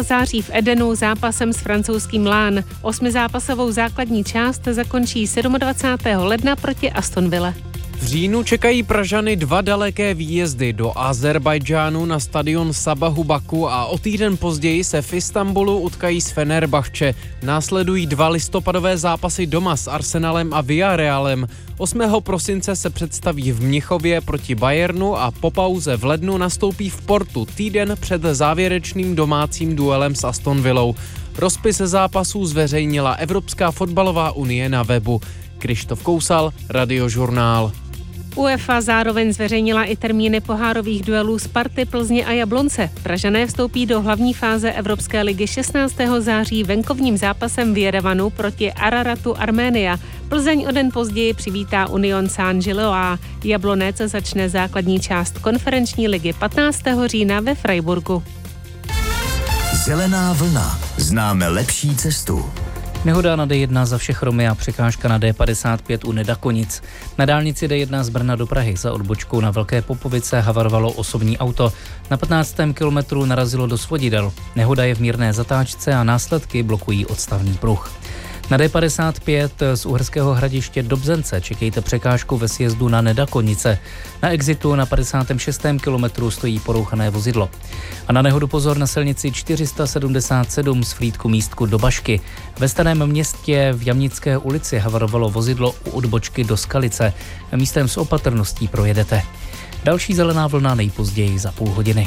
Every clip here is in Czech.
září v Edenu zápasem s francouzským Lán. 8zápasovou základní část zakončí 27. ledna proti Aston Ville. V říjnu čekají Pražany 2 daleké výjezdy do Azerbajdžánu na stadion Sabahu Baku a o týden později se v Istanbulu utkají s Fenerbahče. Následují 2 listopadové zápasy doma s Arsenalem a Villarrealem. 8. prosince se představí v Mnichově proti Bayernu a po pauze v lednu nastoupí v Portu týden před závěrečným domácím duelem s Aston Villou. Rozpis zápasů zveřejnila Evropská fotbalová unie na webu. Krištof Kousal, Radiožurnál. UEFA zároveň zveřejnila i termíny pohárových duelů Sparty, Plzně a Jablonce. Pražané vstoupí do hlavní fáze Evropské ligy 16. září venkovním zápasem v Jerevanu proti Araratu Arménia. Plzeň o den později přivítá Union Saint-Gilloise. Jablonec začne základní část konferenční ligy 15. října ve Freiburgu. Zelená vlna. Známe lepší cestu. Nehoda na D1 za Všechromy a překážka na D55 u Nedakonic. Na dálnici D1 z Brna do Prahy za odbočkou na Velké Popovice havarovalo osobní auto. Na 15. kilometru narazilo do svodidel. Nehoda je v mírné zatáčce a následky blokují odstavný pruh. Na D55 z Uherského Hradiště do Bzence čekejte překážku ve sjezdu na Nedakonice. Na exitu na 56. kilometru stojí porouchané vozidlo. A na nehodu pozor na silnici 477 z Frýdku Místku do Bašky. Ve Starém Městě v Jamnické ulici havarovalo vozidlo u odbočky do Skalice. Místem s opatrností projedete. Další zelená vlna nejpozději za půl hodiny.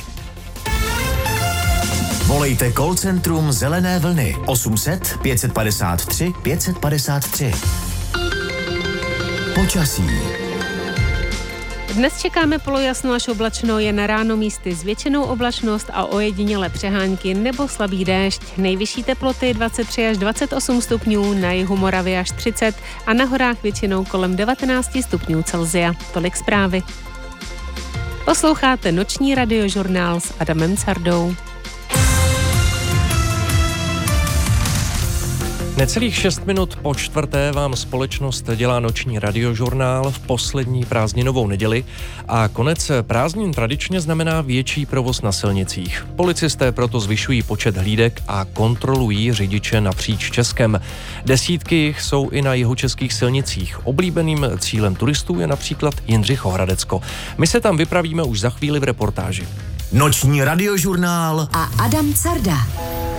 Volejte call centrum Zelené vlny 800 553 553. Počasí. Dnes čekáme polojasno až oblačno, jen ráno místy s většinou oblačnost a ojedinělé přehánky nebo slabý déšť. Nejvyšší teploty 23 až 28 stupňů, na jihu Moravy až 30 a na horách většinou kolem 19 stupňů Celsia. Tolik zprávy. Posloucháte noční radiožurnál s Adamem Cardou. Necelých 6 minut po 4. vám společnost dělá noční radiožurnál v poslední prázdninovou neděli a konec prázdnin tradičně znamená větší provoz na silnicích. Policisté proto zvyšují počet hlídek a kontrolují řidiče napříč Českem. Desítky jich jsou i na jihočeských silnicích. Oblíbeným cílem turistů je například Jindřichohradecko. My se tam vypravíme už za chvíli v reportáži. Noční radiožurnál a Adam Carda.